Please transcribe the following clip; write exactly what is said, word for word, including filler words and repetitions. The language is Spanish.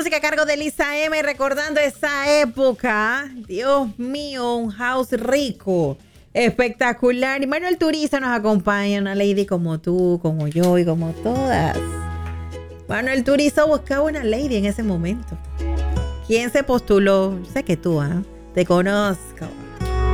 música a cargo de Lisa M, recordando esa época. Dios mío, un house rico, espectacular. Y Manuel Turizo nos acompaña, una lady como tú, como yo y como todas. Manuel Turizo buscaba una lady en ese momento. ¿Quién se postuló? Sé que tú, ¿ah? ¿eh? Te conozco.